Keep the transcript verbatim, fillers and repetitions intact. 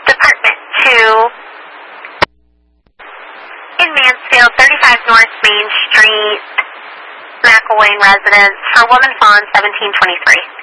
Department two in Mansfield, thirty-five North Main Street, McElwain residence, for woman fawn seventeen twenty-three.